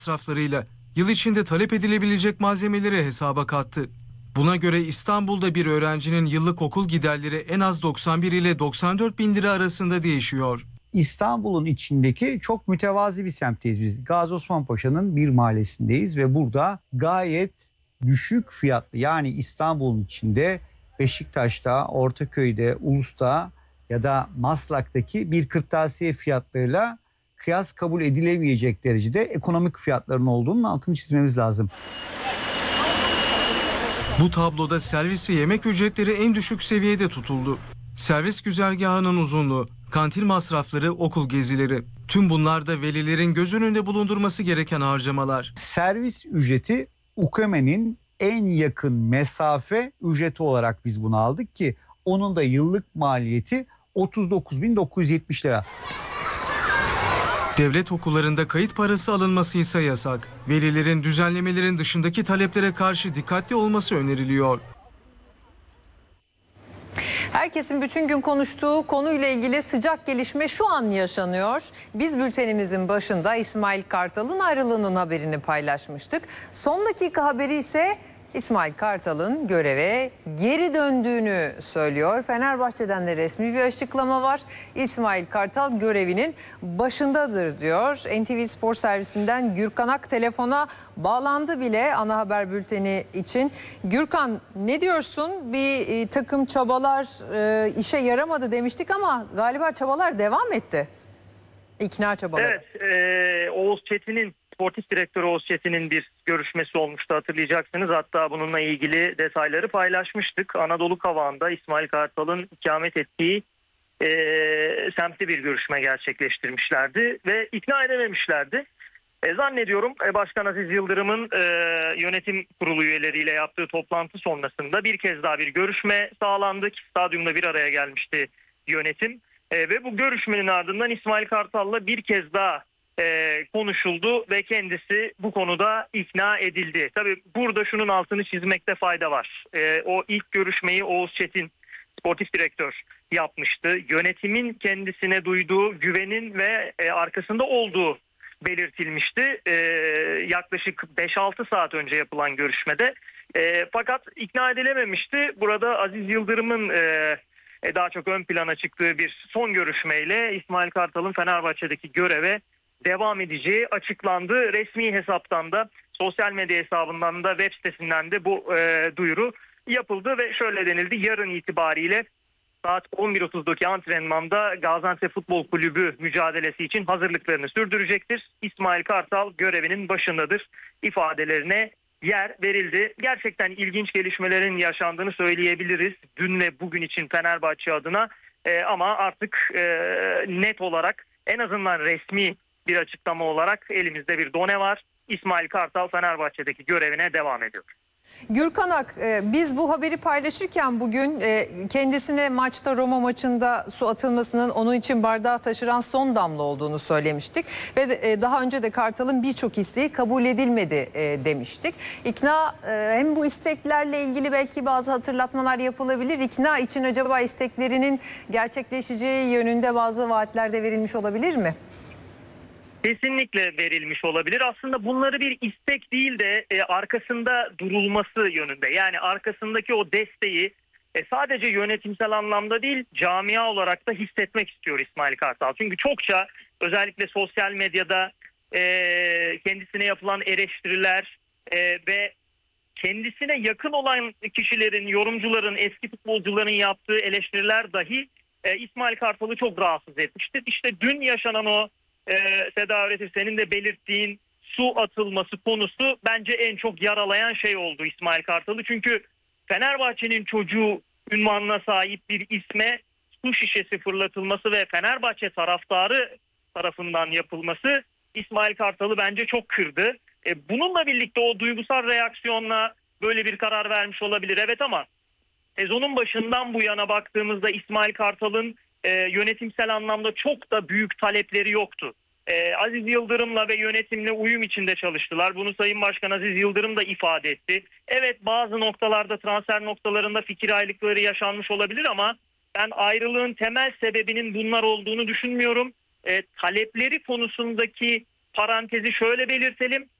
masraflarıyla yıl içinde talep edilebilecek malzemeleri hesaba kattı. Buna göre İstanbul'da bir öğrencinin yıllık okul giderleri en az 91 ile 94 bin lira arasında değişiyor. İstanbul'un içindeki çok mütevazi bir semtteyiz biz. Gazi Osman Paşa'nın bir mahallesindeyiz ve burada gayet düşük fiyatlı, yani İstanbul'un içinde Beşiktaş'ta, Ortaköy'de, Ulus'ta ya da Maslak'taki bir kırtasiye fiyatlarıyla kıyas kabul edilemeyecek derecede ekonomik fiyatların olduğunun altını çizmemiz lazım. Bu tabloda servis ve yemek ücretleri en düşük seviyede tutuldu. Servis güzergahının uzunluğu, kantin masrafları, okul gezileri. Tüm bunlar da velilerin göz önünde bulundurması gereken harcamalar. Servis ücreti UKM'nin en yakın mesafe ücreti olarak biz bunu aldık ki onun da yıllık maliyeti 39.970 lira. Devlet okullarında kayıt parası alınması ise yasak. Velilerin düzenlemelerin dışındaki taleplere karşı dikkatli olması öneriliyor. Herkesin bütün gün konuştuğu konuyla ilgili sıcak gelişme şu an yaşanıyor. Biz bültenimizin başında İsmail Kartal'ın ayrılığının haberini paylaşmıştık. Son dakika haberi ise İsmail Kartal'ın göreve geri döndüğünü söylüyor. Fenerbahçe'den de resmi bir açıklama var. İsmail Kartal görevinin başındadır diyor. NTV Spor Servisinden Gürkan Ak telefona bağlandı bile ana haber bülteni için. Gürkan, ne diyorsun? Bir takım çabalar işe yaramadı demiştik ama galiba çabalar devam etti. İkna çabaları. Evet, Oğuz Çetin'in, sportif direktörü Oğuz Çetin'in bir görüşmesi olmuştu, hatırlayacaksınız. Hatta bununla ilgili detayları paylaşmıştık. Anadolu Kavağı'nda İsmail Kartal'ın ikamet ettiği semtte bir görüşme gerçekleştirmişlerdi ve ikna edememişlerdi. Zannediyorum Başkan Aziz Yıldırım'ın yönetim kurulu üyeleriyle yaptığı toplantı sonrasında bir kez daha bir görüşme sağlandı. Stadyumda bir araya gelmişti yönetim. Ve bu görüşmenin ardından İsmail Kartal'la bir kez daha konuşuldu ve kendisi bu konuda ikna edildi. Tabii burada şunun altını çizmekte fayda var. O ilk görüşmeyi Oğuz Çetin, sportif direktör, yapmıştı. Yönetimin kendisine duyduğu güvenin ve arkasında olduğu belirtilmişti. Yaklaşık 5-6 saat önce yapılan görüşmede. Fakat ikna edilememişti. Burada Aziz Yıldırım'ın daha çok ön plana çıktığı bir son görüşmeyle İsmail Kartal'ın Fenerbahçe'deki göreve devam edeceği açıklandı. Resmi hesaptan da, sosyal medya hesabından da, web sitesinden de bu duyuru yapıldı ve şöyle denildi: yarın itibariyle saat 11.30'daki antrenmanda Gaziantep Futbol Kulübü mücadelesi için hazırlıklarını sürdürecektir. İsmail Kartal görevinin başındadır ifadelerine yer verildi. Gerçekten ilginç gelişmelerin yaşandığını söyleyebiliriz dün ve bugün için Fenerbahçe adına. Ama artık net olarak, en azından resmi bir açıklama olarak elimizde bir done var. İsmail Kartal Fenerbahçe'deki görevine devam ediyor. Gürkan Ak, biz bu haberi paylaşırken bugün kendisine maçta, Roma maçında su atılmasının onun için bardağı taşıran son damla olduğunu söylemiştik. Ve daha önce de Kartal'ın birçok isteği kabul edilmedi demiştik. İkna, hem bu isteklerle ilgili belki bazı hatırlatmalar yapılabilir. İkna için acaba isteklerinin gerçekleşeceği yönünde bazı vaatler de verilmiş olabilir mi? Kesinlikle verilmiş olabilir. Aslında bunları bir istek değil de arkasında durulması yönünde. Yani arkasındaki o desteği sadece yönetimsel anlamda değil, camia olarak da hissetmek istiyor İsmail Kartal. Çünkü çokça, özellikle sosyal medyada kendisine yapılan eleştiriler ve kendisine yakın olan kişilerin, yorumcuların, eski futbolcuların yaptığı eleştiriler dahi İsmail Kartal'ı çok rahatsız etmiştir. İşte dün yaşanan o Seda Öğretir, senin de belirttiğin su atılması konusu bence en çok yaralayan şey oldu İsmail Kartal'ı. Çünkü Fenerbahçe'nin çocuğu ünvanına sahip bir isme su şişesi fırlatılması ve Fenerbahçe taraftarı tarafından yapılması İsmail Kartal'ı bence çok kırdı. Bununla birlikte o duygusal reaksiyonla böyle bir karar vermiş olabilir. Evet, ama sezonun başından bu yana baktığımızda İsmail Kartal'ın yönetimsel anlamda çok da büyük talepleri yoktu. Aziz Yıldırım'la ve yönetimle uyum içinde çalıştılar. Bunu Sayın Başkan Aziz Yıldırım da ifade etti. Evet, bazı noktalarda, transfer noktalarında fikir ayrılıkları yaşanmış olabilir ama ben ayrılığın temel sebebinin bunlar olduğunu düşünmüyorum. Talepleri konusundaki parantezi şöyle belirtelim.